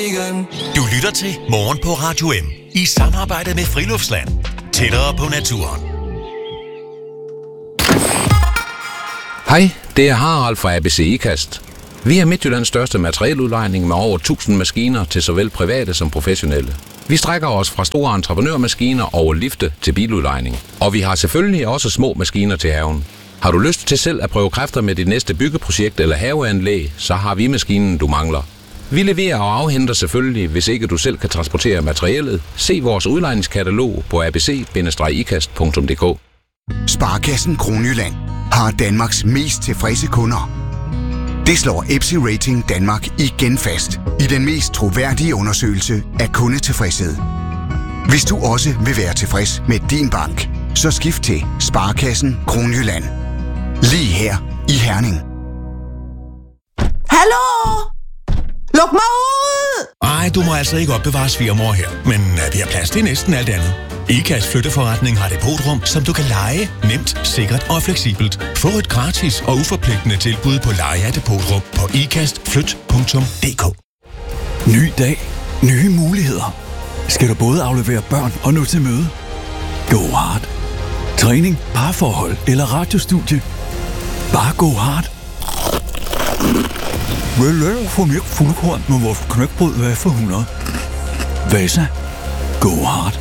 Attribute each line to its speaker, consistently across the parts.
Speaker 1: Du lytter til Morgen på Radio M i samarbejde med Friluftsland. Tættere på naturen.
Speaker 2: Hej, det er Harald fra ABC IKAST. Vi er Midtjyllands største materieludlejning med over 1000 maskiner til såvel private som professionelle. Vi strækker os fra store entreprenørmaskiner over lifte til biludlejning. Og vi har selvfølgelig også små maskiner til haven. Har du lyst til selv at prøve kræfter med dit næste byggeprojekt eller haveanlæg, så har vi maskinen, du mangler. Vi leverer og afhenter selvfølgelig, hvis ikke du selv kan transportere materiellet. Se vores udlejningskatalog på abc-ikast.dk.
Speaker 3: Sparekassen Kronjylland har Danmarks mest tilfredse kunder. Det slår EPSI Rating Danmark igen fast i den mest troværdige undersøgelse af kundetilfredshed. Hvis du også vil være tilfreds med din bank, så skift til Sparekassen Kronjylland. Lige her i Herning.
Speaker 4: Hallo? Luk mig ud!
Speaker 1: Ej, du må altså ikke opbevare svigermor her. Men vi har plads til næsten alt andet. IKAST Flytteforretning har depotrum, som du kan leje nemt, sikkert og fleksibelt. Få et gratis og uforpligtende tilbud på leje af depotrum på ikastflyt.dk.
Speaker 5: Ny dag. Nye muligheder. Skal du både aflevere børn og nå til møde? Go hard. Træning, parforhold eller radiostudie. Bare go hard. Vel, få mere fuldkorn med vores knækbrød, hvad for 100. Vasa. Go hard.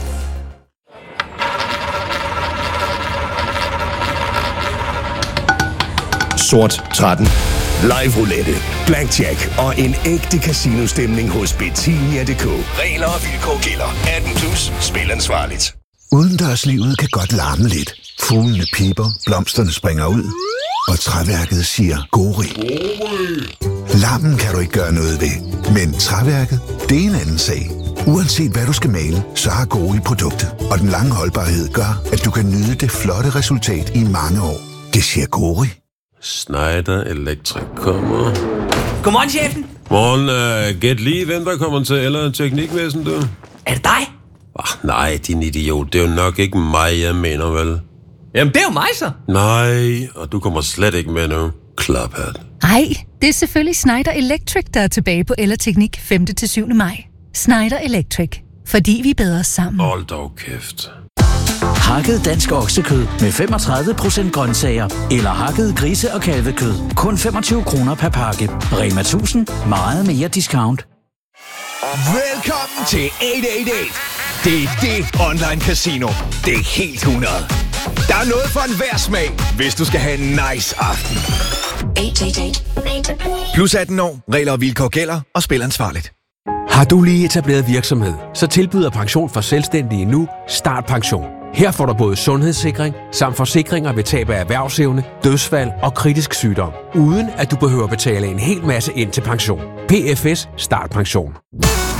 Speaker 6: Sort 13. Live roulette, blackjack og en ægte casino-stemning hos Betania.dk. Regler og vilkår gælder. 18+. Spil ansvarligt.
Speaker 3: Udendørslivet kan godt larme lidt. Fuglene piper, blomsterne springer ud, og træværket siger gori. Larmen kan du ikke gøre noget ved, men træværket, det er en anden sag. Uanset hvad du skal male, så har Gori produktet, og den lange holdbarhed gør, at du kan nyde det flotte resultat i mange år. Det siger Gori.
Speaker 7: Schneider Electric kommer.
Speaker 8: Godmorgen, chefen.
Speaker 7: Morgen, gæt lige, hvem der kommer til eller teknikvæsen, du?
Speaker 8: Er det dig?
Speaker 7: Nej, din idiot. Det er jo nok ikke mig, jeg mener vel.
Speaker 8: Jamen, det er jo mig så.
Speaker 7: Nej, og du kommer slet ikke med nu. Klaphat.
Speaker 9: Ej, det er selvfølgelig Schneider Electric, der er tilbage på Ellerteknik 5. til 7. maj. Schneider Electric. Fordi vi er bedre sammen.
Speaker 7: Hold dog kæft.
Speaker 10: Hakket dansk oksekød med 35% grøntsager. Eller hakket grise- og kalvekød. Kun 25 kroner per pakke. Rema 1000. Meget mere discount.
Speaker 6: Velkommen til 888. Det er det online casino. Det er helt 100. Der er noget for enhver smag, hvis du skal have en nice aften.
Speaker 11: 888.
Speaker 6: Plus 18 år. Regler og vilkår gælder, og spil ansvarligt.
Speaker 12: Har du lige etableret virksomhed, så tilbyder Pension for Selvstændige nu Start Pension. Her får du både sundhedssikring samt forsikringer ved tab af erhvervsevne, dødsfald og kritisk sygdom, uden at du behøver betale en hel masse ind til pension. PFS Start Pension.